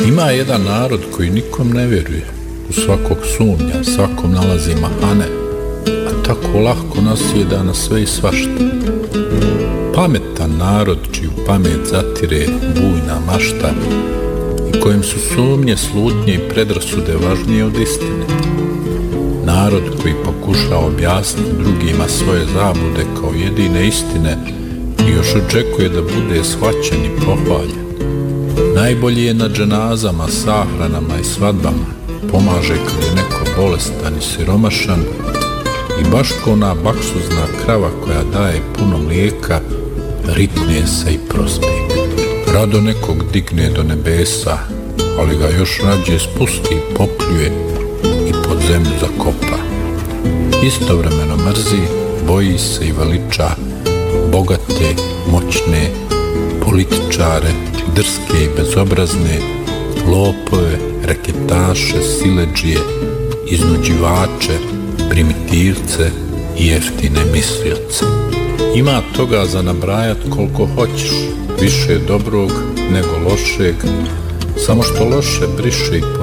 Ima jedan narod koji nikom ne vjeruje, u svakog sumnja, svakom nalazi mahane, a tako lahko nasjeda na sve i svašta. Pametan narod čiju pamet zatire bujna mašta i kojem su sumnje, slutnje i predrasude važnije od istine. Narod koji pokušava objasniti drugima svoje zablude kao jedine istine i još očekuje da bude shvaćen i pohvaljen. Najbolji je na dženazama, sahranama i svadbama, pomaže kad je neko bolestan i siromašan i baš ko ona baksuzna krava koja daje puno mlijeka, ritne se i prospe. Rado nekog digne do nebesa, ali ga još rađe spusti, popljuje i pod zemlju zakopa. Istovremeno mrzi, boji se i veliča bogate, moćne, političare, drske i bezobrazne, lopove, reketaše, siledžije, iznuđivače, primitivce i jeftine mislioce. Ima toga za nabrajat koliko hoćeš, više dobrog nego lošeg, samo što loše briše i